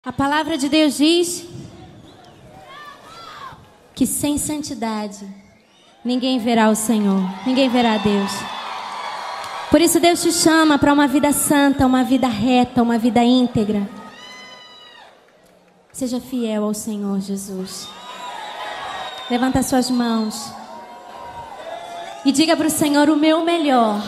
A palavra de Deus diz que sem santidade ninguém verá o Senhor, ninguém verá Deus. Por isso Deus te chama para uma vida santa, uma vida reta, uma vida íntegra. Seja fiel ao Senhor Jesus. Levanta suas mãos e diga para o Senhor: o meu melhor